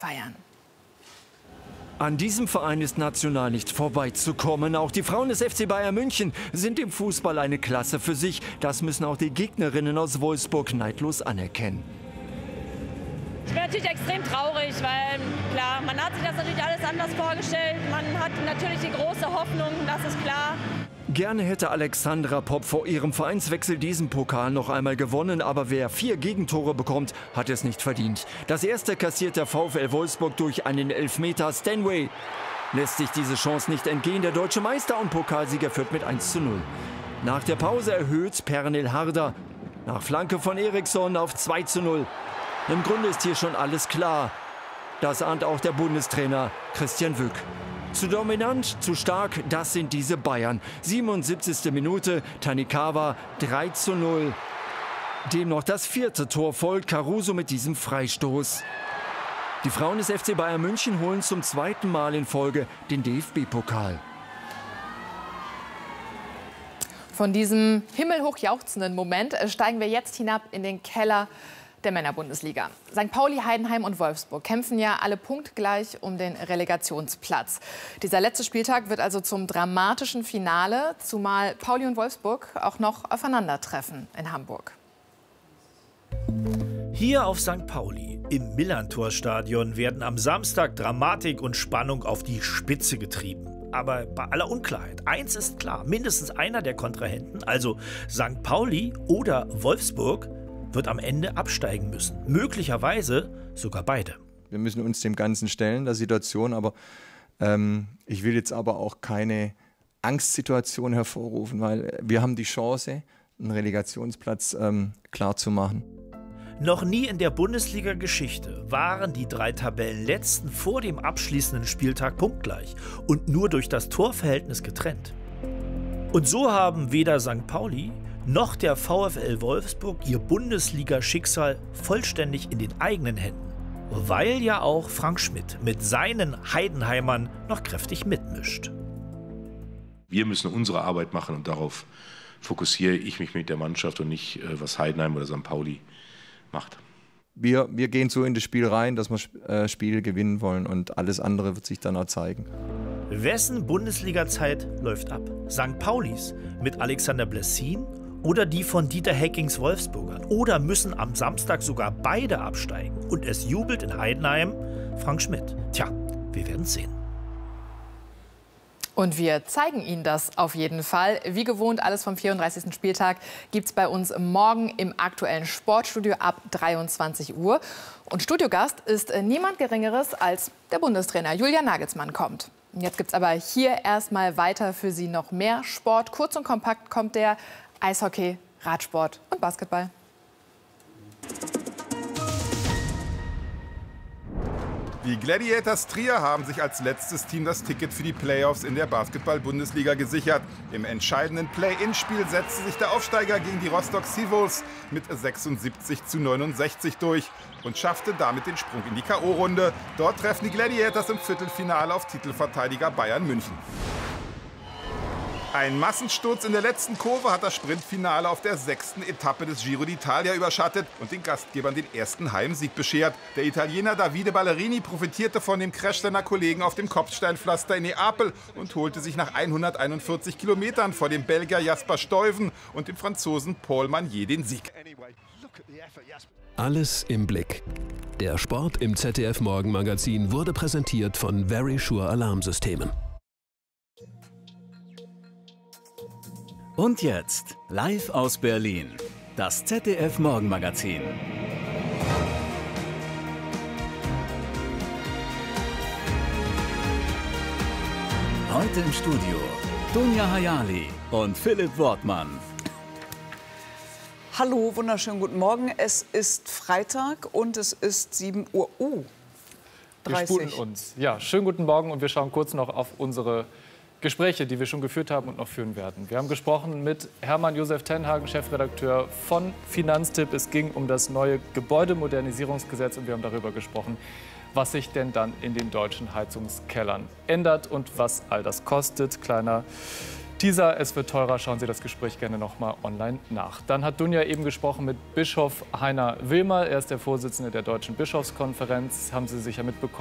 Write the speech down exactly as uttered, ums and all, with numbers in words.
feiern. An diesem Verein ist national nicht vorbeizukommen. Auch die Frauen des F C Bayern München sind im Fußball eine Klasse für sich. Das müssen auch die Gegnerinnen aus Wolfsburg neidlos anerkennen. Ich bin natürlich extrem traurig, weil klar, man hat sich das natürlich alles anders vorgestellt. Man hat natürlich die große Hoffnung, das ist klar. Gerne hätte Alexandra Popp vor ihrem Vereinswechsel diesen Pokal noch einmal gewonnen, aber wer vier Gegentore bekommt, hat es nicht verdient. Das erste kassiert der VfL Wolfsburg durch einen Elfmeter. Stanway lässt sich diese Chance nicht entgehen. Der deutsche Meister und Pokalsieger führt mit eins zu null. Nach der Pause erhöht Pernil Harder nach Flanke von Eriksson auf zwei zu null. Im Grunde ist hier schon alles klar. Das ahnt auch der Bundestrainer Christian Wück. Zu dominant, zu stark, das sind diese Bayern. siebenundsiebzigste Minute, Tanikawa drei zu null. Dem noch das vierte Tor folgt, Caruso mit diesem Freistoß. Die Frauen des F C Bayern München holen zum zweiten Mal in Folge den D F B-Pokal. Von diesem himmelhoch jauchzenden Moment steigen wir jetzt hinab in den Keller der Männerbundesliga. Sankt Pauli, Heidenheim und Wolfsburg kämpfen ja alle punktgleich um den Relegationsplatz. Dieser letzte Spieltag wird also zum dramatischen Finale, zumal Pauli und Wolfsburg auch noch aufeinandertreffen in Hamburg. Hier auf Sankt Pauli im Millerntor-Stadion werden am Samstag Dramatik und Spannung auf die Spitze getrieben. Aber bei aller Unklarheit, eins ist klar, mindestens einer der Kontrahenten, also Sankt Pauli oder Wolfsburg, wird am Ende absteigen müssen. Möglicherweise sogar beide. Wir müssen uns dem Ganzen stellen, der Situation. Aber ähm, ich will jetzt aber auch keine Angstsituation hervorrufen, weil wir haben die Chance, einen Relegationsplatz ähm, klar zu machen. Noch nie in der Bundesliga-Geschichte waren die drei Tabellenletzten vor dem abschließenden Spieltag punktgleich und nur durch das Torverhältnis getrennt. Und so haben weder Sankt Pauli noch der VfL Wolfsburg ihr Bundesliga-Schicksal vollständig in den eigenen Händen, weil ja auch Frank Schmidt mit seinen Heidenheimern noch kräftig mitmischt. Wir müssen unsere Arbeit machen und darauf fokussiere ich mich mit der Mannschaft und nicht, was Heidenheim oder Sankt Pauli macht. Wir, wir gehen so in das Spiel rein, dass wir äh, Spiele gewinnen wollen und alles andere wird sich dann auch zeigen. Wessen Bundesliga-Zeit läuft ab? Sankt Paulis mit Alexander Blessin oder die von Dieter Heckings Wolfsburgern? Oder müssen am Samstag sogar beide absteigen? Und es jubelt in Heidenheim Frank Schmidt. Tja, wir werden es sehen. Und wir zeigen Ihnen das auf jeden Fall. Wie gewohnt, alles vom vierunddreißigsten Spieltag gibt es bei uns morgen im aktuellen Sportstudio ab dreiundzwanzig Uhr. Und Studiogast ist niemand Geringeres als der Bundestrainer. Julian Nagelsmann kommt. Jetzt gibt es aber hier erstmal weiter für Sie noch mehr Sport. Kurz und kompakt kommt der Eishockey, Radsport und Basketball. Die Gladiators Trier haben sich als letztes Team das Ticket für die Playoffs in der Basketball-Bundesliga gesichert. Im entscheidenden Play-in-Spiel setzte sich der Aufsteiger gegen die Rostock Seawolves mit sechsundsiebzig zu neunundsechzig durch und schaffte damit den Sprung in die K O-Runde. Dort treffen die Gladiators im Viertelfinale auf Titelverteidiger Bayern München. Ein Massensturz in der letzten Kurve hat das Sprintfinale auf der sechsten Etappe des Giro d'Italia überschattet und den Gastgebern den ersten Heimsieg beschert. Der Italiener Davide Ballerini profitierte von dem Crash seiner Kollegen auf dem Kopfsteinpflaster in Neapel und holte sich nach hunderteinundvierzig Kilometern vor dem Belgier Jasper Stuyven und dem Franzosen Paul Magnier den Sieg. Alles im Blick. Der Sport im Z D F Morgenmagazin wurde präsentiert von Verisure Alarmsystemen. Und jetzt, live aus Berlin, das Z D F Morgenmagazin. Heute im Studio Dunja Hayali und Philipp Wortmann. Hallo, wunderschönen guten Morgen. Es ist Freitag und es ist sieben Uhr. Oh, dreißig. Wir sputen uns. Ja, schönen guten Morgen und wir schauen kurz noch auf unsere Gespräche, die wir schon geführt haben und noch führen werden. Wir haben gesprochen mit Hermann Josef Tenhagen, Chefredakteur von Finanztipp. Es ging um das neue Gebäudemodernisierungsgesetz und wir haben darüber gesprochen, was sich denn dann in den deutschen Heizungskellern ändert und was all das kostet. Kleiner Teaser, es wird teurer. Schauen Sie das Gespräch gerne noch mal online nach. Dann hat Dunja eben gesprochen mit Bischof Heiner Wilmer. Er ist der Vorsitzende der Deutschen Bischofskonferenz. Haben Sie sicher mitbekommen.